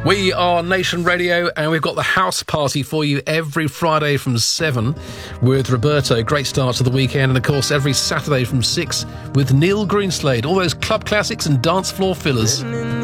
We are Nation Radio, and we've got the house party for you every Friday from 7 with Roberto. Great start to the weekend. And, of course, every Saturday from 6 with Neil Greenslade. All those club classics and dance floor fillers.